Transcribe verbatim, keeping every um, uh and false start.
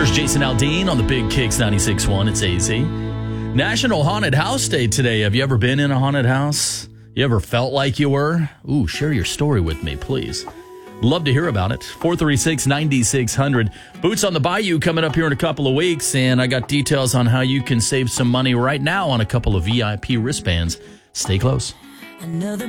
There's Jason Aldean on the Big Kicks ninety-six point one. It's A Z. National Haunted House Day today. Have you ever been in a haunted house? You ever felt like you were? Ooh, share your story with me, please. Love to hear about it. four three six, nine six zero zero. Boots on the Bayou coming up here in a couple of weeks, and I got details on how you can save some money right now on a couple of V I P wristbands. Stay close. Another